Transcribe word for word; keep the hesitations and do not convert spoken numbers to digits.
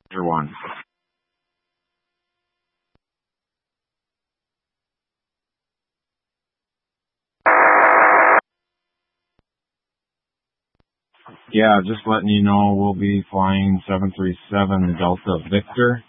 One. Yeah, just letting you know we'll be flying seven three seven Delta Victor